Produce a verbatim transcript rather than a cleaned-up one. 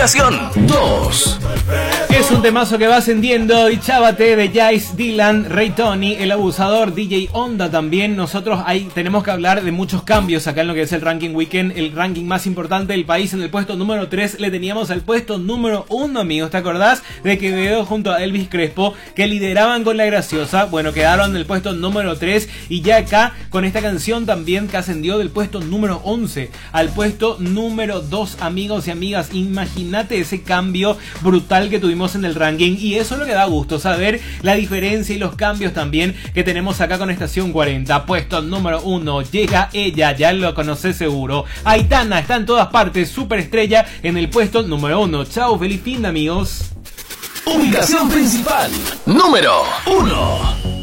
Ubicación dos. Es un temazo que va ascendiendo y Chábate de Jace, Dylan, Ray Tony, El Abusador, D J Onda también. Nosotros ahí tenemos que hablar de muchos cambios acá en lo que es el Ranking Weekend, el ranking más importante del país. En el puesto número tres le teníamos al puesto número uno, amigos. ¿Te acordás de Quevedo junto a Elvis Crespo que lideraban con La Graciosa? Bueno, quedaron en el puesto número tres y ya acá con esta canción también que ascendió del puesto número once al puesto número dos, amigos y amigas. Imagínate ese cambio brutal que tuvimos en el ranking, y eso es lo que da gusto, saber la diferencia y los cambios también que tenemos acá con Estación cuarenta. Puesto número uno, llega ella, ya lo conocés seguro, Aitana, está en todas partes, superestrella en el puesto número uno. Chao, feliz fin, amigos. Ubicación principal número uno.